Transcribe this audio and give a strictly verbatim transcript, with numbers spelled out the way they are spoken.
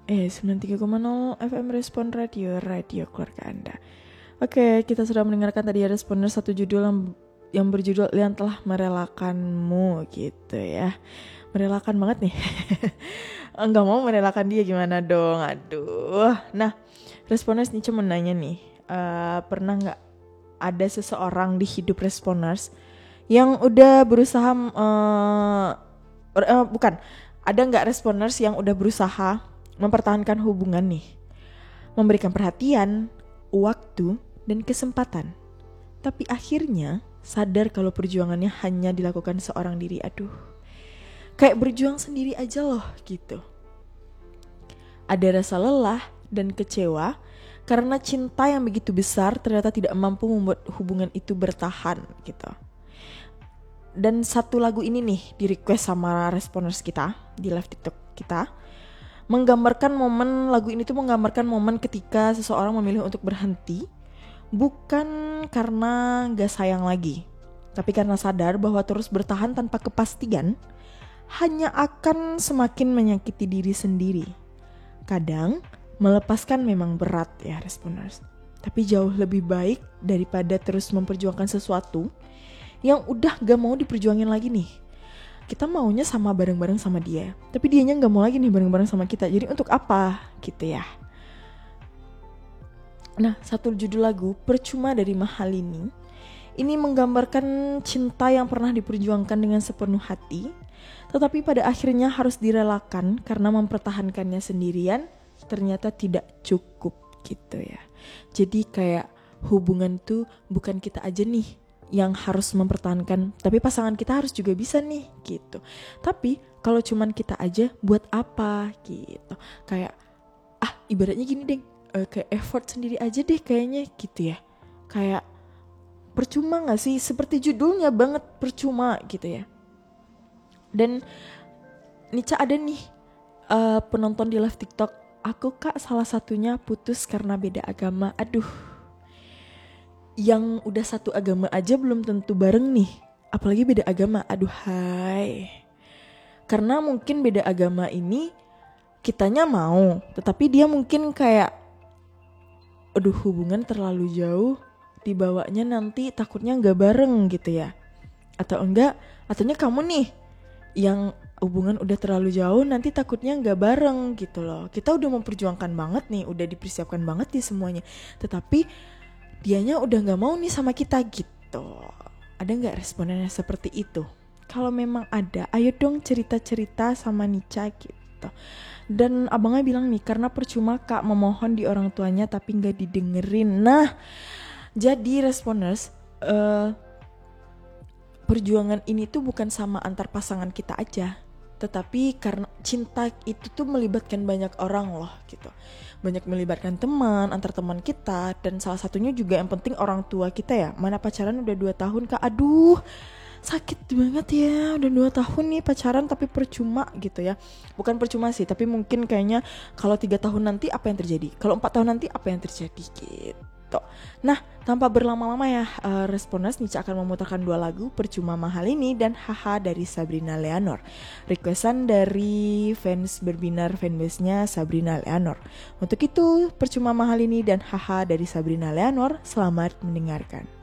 Eh, sembilan puluh tiga koma nol F M Respon Radio, radio keluarga Anda. Oke, kita sudah mendengarkan tadi responder satu judul yang, yang berjudul Yang Telah Merelakanmu gitu ya. Merelakan banget nih. Enggak mau merelakan dia gimana dong, aduh. Nah, Responers nih cuma nanya nih, uh, pernah gak ada seseorang di hidup Responers yang udah berusaha, uh, uh, bukan, ada gak Responers yang udah berusaha mempertahankan hubungan nih, memberikan perhatian, waktu, dan kesempatan, tapi akhirnya sadar kalau perjuangannya hanya dilakukan seorang diri. Aduh, kayak berjuang sendiri aja loh gitu. Ada rasa lelah dan kecewa karena cinta yang begitu besar ternyata tidak mampu membuat hubungan itu bertahan gitu. Dan satu lagu ini nih di request sama Responers kita di live TikTok kita, menggambarkan momen, lagu ini tuh menggambarkan momen ketika seseorang memilih untuk berhenti, bukan karena gak sayang lagi, tapi karena sadar bahwa terus bertahan tanpa kepastian hanya akan semakin menyakiti diri sendiri. Kadang melepaskan memang berat ya Responers, tapi jauh lebih baik daripada terus memperjuangkan sesuatu yang udah gak mau diperjuangin lagi nih. Kita maunya sama bareng-bareng sama dia, tapi dianya gak mau lagi nih bareng-bareng sama kita. Jadi untuk apa gitu ya. Nah, satu judul lagu Percuma dari Mahalini ini menggambarkan cinta yang pernah diperjuangkan dengan sepenuh hati, tetapi pada akhirnya harus direlakan karena mempertahankannya sendirian ternyata tidak cukup gitu ya. Jadi kayak hubungan tuh bukan kita aja nih yang harus mempertahankan, tapi pasangan kita harus juga bisa nih gitu. Tapi kalau cuman kita aja buat apa gitu. Kayak ah ibaratnya gini deh, uh, kayak effort sendiri aja deh kayaknya gitu ya. Kayak percuma gak sih? Seperti judulnya banget, percuma gitu ya. Dan Nica ada nih uh, penonton di live TikTok, aku kak salah satunya putus karena beda agama. Aduh, yang udah satu agama aja belum tentu bareng nih, apalagi beda agama. Aduh hai, karena mungkin beda agama ini kitanya mau, tetapi dia mungkin kayak aduh hubungan terlalu jauh, dibawanya nanti takutnya gak bareng gitu ya. Atau enggak, ataunya kamu nih yang hubungan udah terlalu jauh nanti takutnya gak bareng gitu loh. Kita udah memperjuangkan banget nih, udah dipersiapkan banget nih semuanya, tetapi dianya udah gak mau nih sama kita gitu. Ada gak responnya seperti itu? Kalau memang ada, ayo dong cerita-cerita sama Nica gitu. Dan abangnya bilang nih, karena percuma kak memohon di orang tuanya tapi gak didengerin. Nah, jadi Responers, uh, perjuangan ini tuh bukan sama antar pasangan kita aja, tetapi karena cinta itu tuh melibatkan banyak orang loh gitu. Banyak melibatkan teman, antar teman kita, dan salah satunya juga yang penting orang tua kita ya. Mana pacaran udah dua tahun kak, aduh sakit banget ya, udah dua tahun nih pacaran tapi percuma gitu ya. Bukan percuma sih, tapi mungkin kayaknya kalau tiga tahun nanti apa yang terjadi, kalau empat tahun nanti apa yang terjadi gitu. Nah, tanpa berlama-lama ya, uh, Responers, Nica akan memutarkan dua lagu, Percuma Mahalini dan Haha dari Sabrina Leonor. Requestan dari fans berbinar fanbase-nya Sabrina Leonor. Untuk itu, Percuma Mahalini dan Haha dari Sabrina Leonor, selamat mendengarkan.